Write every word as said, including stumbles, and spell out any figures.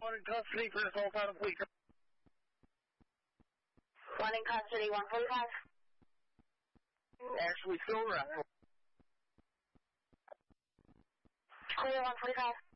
One in custody for assault on a police. One in custody, one forty-five. Ashley Silver. Clear, one forty-five.